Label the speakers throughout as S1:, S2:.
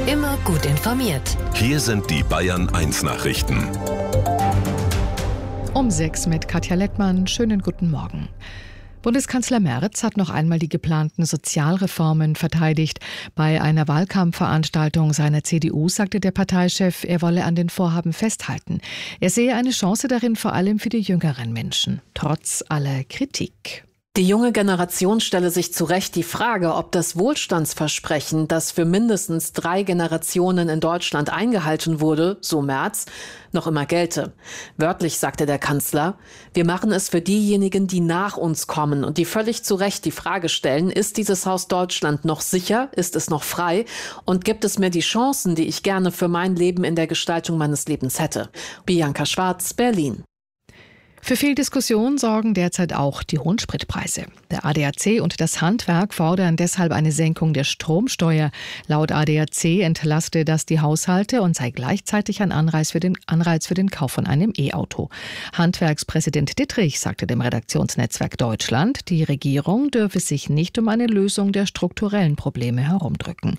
S1: Immer gut informiert.
S2: Hier sind die Bayern 1 Nachrichten.
S3: Um 6 mit Katja Lettmann. Schönen guten Morgen. Bundeskanzler Merz hat noch einmal die geplanten Sozialreformen verteidigt. Bei einer Wahlkampfveranstaltung seiner CDU sagte der Parteichef, er wolle an den Vorhaben festhalten. Er sehe eine Chance darin, vor allem für die jüngeren Menschen, trotz aller Kritik.
S4: Die junge Generation stelle sich zu Recht die Frage, ob das Wohlstandsversprechen, das für mindestens 3 Generationen in Deutschland eingehalten wurde, so Merz, noch immer gelte. Wörtlich sagte der Kanzler, wir machen es für diejenigen, die nach uns kommen und die völlig zu Recht die Frage stellen, ist dieses Haus Deutschland noch sicher, ist es noch frei und gibt es mir die Chancen, die ich gerne für mein Leben in der Gestaltung meines Lebens hätte. Bianca Schwarz, Berlin.
S3: Für viel Diskussion sorgen derzeit auch die hohen Spritpreise. Der ADAC und das Handwerk fordern deshalb eine Senkung der Stromsteuer. Laut ADAC entlaste das die Haushalte und sei gleichzeitig ein Anreiz für den Kauf von einem E-Auto. Handwerkspräsident Dittrich sagte dem Redaktionsnetzwerk Deutschland, die Regierung dürfe sich nicht um eine Lösung der strukturellen Probleme herumdrücken.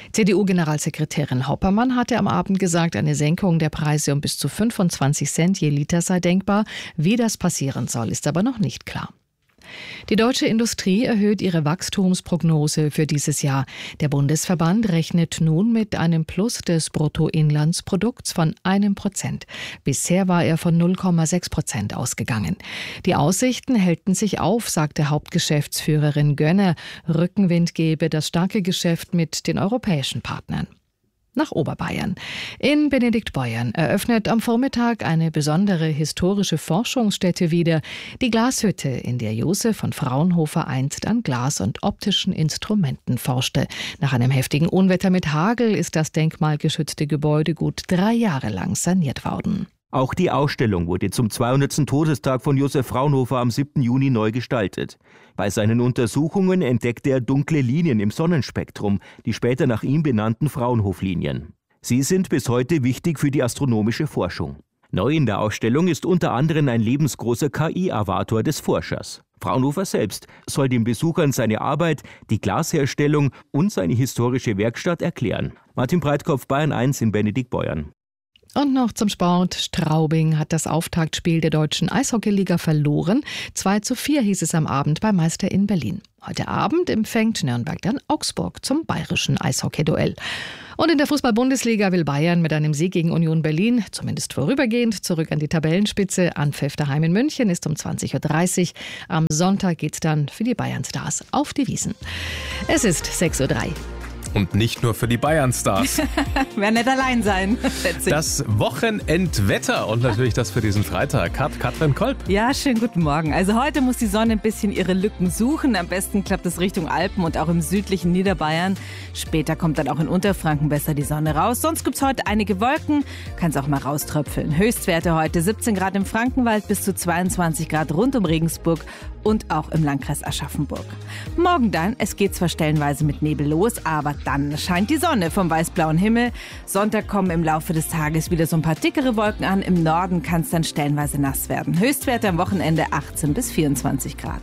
S3: CDU-Generalsekretärin Hoppermann hatte am Abend gesagt, eine Senkung der Preise um bis zu 25 Cent je Liter sei denkbar. Wie das passieren soll, ist aber noch nicht klar. Die deutsche Industrie erhöht ihre Wachstumsprognose für dieses Jahr. Der Bundesverband rechnet nun mit einem Plus des Bruttoinlandsprodukts von 1%. Bisher war er von 0,6% ausgegangen. Die Aussichten hellten sich auf, sagte Hauptgeschäftsführerin Gönner. Rückenwind gebe das starke Geschäft mit den europäischen Partnern. Nach Oberbayern. In Benediktbeuern eröffnet am Vormittag eine besondere historische Forschungsstätte wieder, die Glashütte, in der Josef von Fraunhofer einst an Glas und optischen Instrumenten forschte. Nach einem heftigen Unwetter mit Hagel ist das denkmalgeschützte Gebäude gut 3 Jahre lang saniert worden.
S5: Auch die Ausstellung wurde zum 200. Todestag von Josef Fraunhofer am 7. Juni neu gestaltet. Bei seinen Untersuchungen entdeckte er dunkle Linien im Sonnenspektrum, die später nach ihm benannten Fraunhof-Linien. Sie sind bis heute wichtig für die astronomische Forschung. Neu in der Ausstellung ist unter anderem ein lebensgroßer KI-Avatar des Forschers. Fraunhofer selbst soll den Besuchern seine Arbeit, die Glasherstellung und seine historische Werkstatt erklären. Martin Breitkopf, Bayern 1 in Benediktbeuern.
S3: Und noch zum Sport. Straubing hat das Auftaktspiel der deutschen Eishockeyliga verloren. 2:4 hieß es am Abend beim Meister in Berlin. Heute Abend empfängt Nürnberg dann Augsburg zum bayerischen Eishockeyduell. Und in der Fußball-Bundesliga will Bayern mit einem Sieg gegen Union Berlin, zumindest vorübergehend, zurück an die Tabellenspitze. Anpfiff daheim in München ist um 20:30 Uhr. Am Sonntag geht's dann für die Bayern-Stars auf die Wiesn. Es ist 6:03 Uhr.
S6: Und nicht nur für die Bayern-Stars.
S7: Wer nicht allein sein.
S6: Das Wochenendwetter und natürlich das für diesen Freitag hat Katrin Kolb.
S7: Ja, schönen guten Morgen. Also heute muss die Sonne ein bisschen ihre Lücken suchen. Am besten klappt es Richtung Alpen und auch im südlichen Niederbayern. Später kommt dann auch in Unterfranken besser die Sonne raus. Sonst gibt es heute einige Wolken, kann es auch mal rauströpfeln. Höchstwerte heute 17 Grad im Frankenwald bis zu 22 Grad rund um Regensburg und auch im Landkreis Aschaffenburg. Morgen dann, es geht zwar stellenweise mit Nebel los, aber dann scheint die Sonne vom weißblauen Himmel. Sonntag kommen im Laufe des Tages wieder so ein paar dickere Wolken an. Im Norden kann es dann stellenweise nass werden. Höchstwerte am Wochenende 18 bis 24 Grad.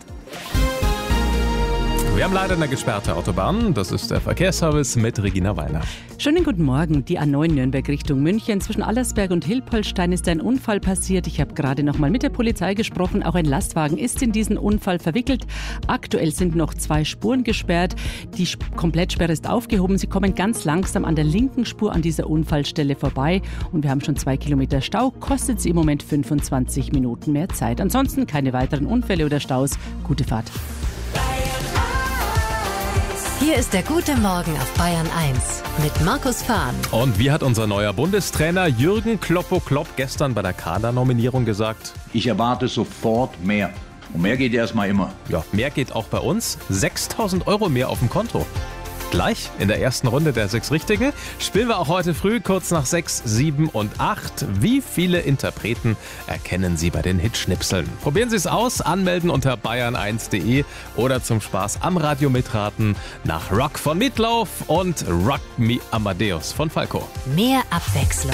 S6: Wir haben leider eine gesperrte Autobahn. Das ist der Verkehrsservice mit Regina Weiner.
S8: Schönen guten Morgen. Die A9 Nürnberg Richtung München. Zwischen Allersberg und Hilpoltstein ist ein Unfall passiert. Ich habe gerade noch mal mit der Polizei gesprochen. Auch ein Lastwagen ist in diesen Unfall verwickelt. Aktuell sind noch 2 Spuren gesperrt. Die Komplettsperre ist aufgehoben. Sie kommen ganz langsam an der linken Spur an dieser Unfallstelle vorbei. Und wir haben schon 2 Kilometer Stau. Kostet sie im Moment 25 Minuten mehr Zeit. Ansonsten keine weiteren Unfälle oder Staus. Gute Fahrt.
S1: Hier ist der gute Morgen auf Bayern 1 mit Markus Fahn.
S6: Und wie hat unser neuer Bundestrainer Jürgen Kloppo-Klopp gestern bei der Kadernominierung gesagt?
S9: Ich erwarte sofort mehr. Und mehr geht erstmal immer.
S6: Ja, mehr geht auch bei uns. 6.000 € mehr auf dem Konto. Gleich in der ersten Runde der 6 Richtigen spielen wir auch heute früh kurz nach 6, 7 und 8. Wie viele Interpreten erkennen Sie bei den Hitschnipseln? Probieren Sie es aus, anmelden unter bayern1.de oder zum Spaß am Radio mitraten nach Rock von Meatloaf und Rock Me Amadeus von Falco.
S1: Mehr Abwechslung